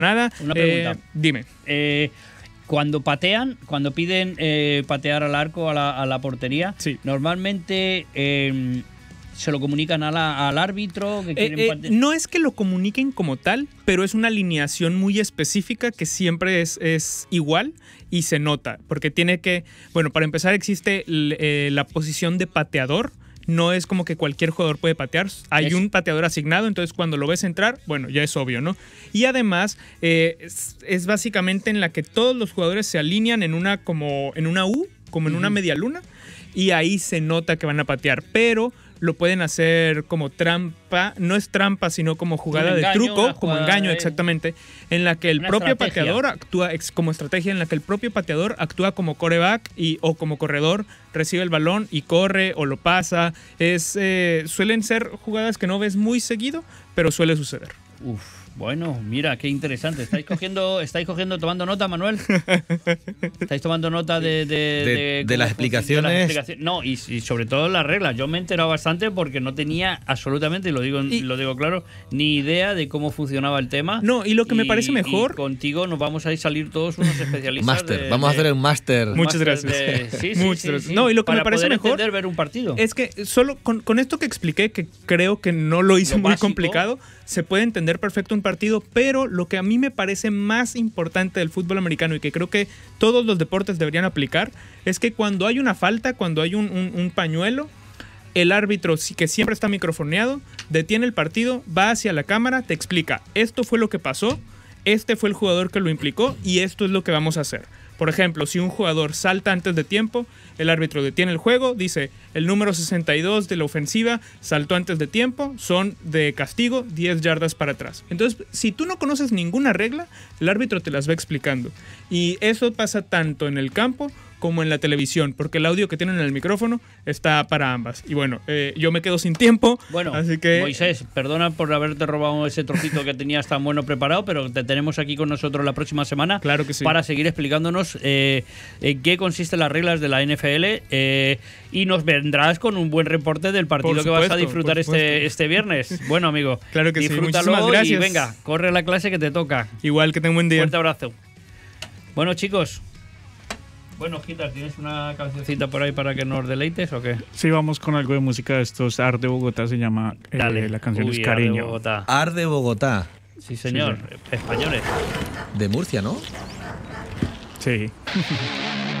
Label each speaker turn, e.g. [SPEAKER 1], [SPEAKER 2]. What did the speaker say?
[SPEAKER 1] nada.
[SPEAKER 2] Una pregunta.
[SPEAKER 1] Dime.
[SPEAKER 2] Cuando patean, cuando piden patear al arco, a la portería,
[SPEAKER 1] Sí.
[SPEAKER 2] normalmente se lo comunican al árbitro que quieren
[SPEAKER 1] no es que lo comuniquen como tal, pero es una alineación muy específica que siempre es igual y se nota, porque tiene que, bueno, para empezar existe la posición de pateador. No es como que cualquier jugador puede patear. Hay un pateador asignado, entonces cuando lo ves entrar, bueno, ya es obvio, ¿no? Y además es básicamente en la que todos los jugadores se alinean en una U, como en una media luna, y ahí se nota que van a patear, pero lo pueden hacer como trampa, no es trampa, sino como jugada de truco, como engaño, exactamente, en la que el propio pateador actúa como estrategia, en la que el propio pateador actúa como quarterback o como corredor, recibe el balón y corre o lo pasa. Suelen ser jugadas que no ves muy seguido, pero suele suceder.
[SPEAKER 2] Uf. Bueno, mira, qué interesante. ¿Estáis cogiendo, tomando nota, Manuel? ¿Estáis tomando nota de
[SPEAKER 3] las explicaciones?
[SPEAKER 2] No, y sobre todo las reglas. Yo me he enterado bastante porque no tenía absolutamente, y lo digo claro, ni idea de cómo funcionaba el tema.
[SPEAKER 1] No, y lo que me parece mejor...
[SPEAKER 2] Y contigo nos vamos a salir todos unos especialistas.
[SPEAKER 3] Máster, vamos a hacer un máster.
[SPEAKER 1] Muchas gracias.
[SPEAKER 2] Muchas gracias.
[SPEAKER 1] No, y lo que me parece mejor
[SPEAKER 2] ver un partido.
[SPEAKER 1] Es que solo con esto que expliqué, que creo que no lo hice muy complicado, se puede entender perfecto un partido, pero lo que a mí me parece más importante del fútbol americano y que creo que todos los deportes deberían aplicar, es que cuando hay una falta, cuando hay un pañuelo, el árbitro, que siempre está microfoneado, detiene el partido, va hacia la cámara, te explica, esto fue lo que pasó, este fue el jugador que lo implicó y esto es lo que vamos a hacer. Por ejemplo, si un jugador salta antes de tiempo, el árbitro detiene el juego, dice el número 62 de la ofensiva saltó antes de tiempo, son de castigo 10 yardas para atrás. Entonces, si tú no conoces ninguna regla, el árbitro te las va explicando. Y eso pasa tanto en el campo como en la televisión, porque el audio que tienen en el micrófono está para ambas. Y bueno, yo me quedo sin tiempo,
[SPEAKER 2] bueno,
[SPEAKER 1] así que...
[SPEAKER 2] Moisés, perdona por haberte robado ese trocito que tenías tan bueno preparado, pero te tenemos aquí con nosotros la próxima semana,
[SPEAKER 1] claro que sí,
[SPEAKER 2] para seguir explicándonos en qué consisten las reglas de la NFL, y nos vendrás con un buen reporte del partido que vas a disfrutar este viernes. Bueno, amigo,
[SPEAKER 1] claro que
[SPEAKER 2] disfrútalo,
[SPEAKER 1] muchísimas gracias.
[SPEAKER 2] Y venga, corre a la clase que te toca.
[SPEAKER 1] Igual, que tenga un buen día.
[SPEAKER 2] Fuerte abrazo. Bueno, chicos. Bueno, Gitas, ¿tienes una cancioncita por ahí para que nos deleites o qué?
[SPEAKER 4] Sí, vamos con algo de música de estos. Arde Bogotá se llama. La canción es Cariño.
[SPEAKER 3] Arde Bogotá.
[SPEAKER 2] Sí, señor. Sí, españoles.
[SPEAKER 3] De Murcia, ¿no?
[SPEAKER 4] Sí.